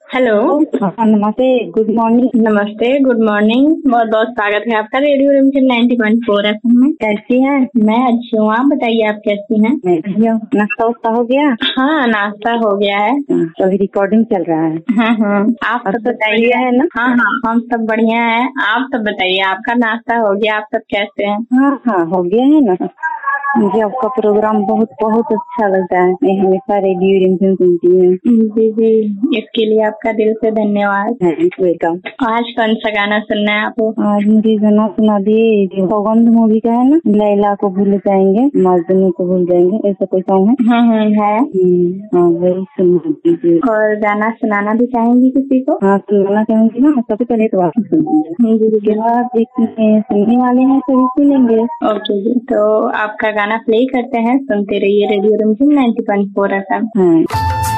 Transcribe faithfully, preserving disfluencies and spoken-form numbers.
Hello. हाँ, नमस्ते, good morning. नमस्ते, गुड मॉर्निंग। बहुत बहुत स्वागत है आपका रेडियो रिमझिम नाइंटी पॉइंट फोर एफएम में। कैसी हैं? मैं अच्छी हूँ, आप बताइए आप कैसी हैं? मैं बढ़िया हूँ। नाश्ता वास्ता हो गया? हाँ, नाश्ता हो गया है। तो अभी रिकॉर्डिंग चल रहा है। हाँ हाँ, आप और सब सब बताइए। बढ़िया है ना? हाँ हाँ, हम सब बढ़िया है। आप सब बताइए, आपका नाश्ता हो गया? आप सब कैसे हैं? हाँ हाँ, हो गया है ना। मुझे आपका प्रोग्राम बहुत बहुत अच्छा लगता है। मैं हमेशा रेडियो रिमझिम सुनती हूँ। जी जी, इसके लिए आपका दिल से धन्यवाद। वेलकम। आज कौन सा गाना सुनना है आपको? आज मुझे गाना सुना दिए, जो सौगंध मूवी का है ना, लैला को भूल जाएंगे मजनू को भूल जाएंगे, ऐसा कोई सॉन्ग है। हम्म हम्म है। हाँ, वही सुना दीजिए। और गाना सुनाना भी चाहेंगी किसी को? हाँ, सुनाना चाहूंगी ना। सबसे पहले तो आप सुनिए, उसके बाद देखिए सुनने वाले हैं तो सुनेंगे। ओके जी, तो आपका गाना प्ले करते हैं, सुनते रहिए रेडियो रिमझिम नाइंटी पॉइंट फोर एफएम। हाँ।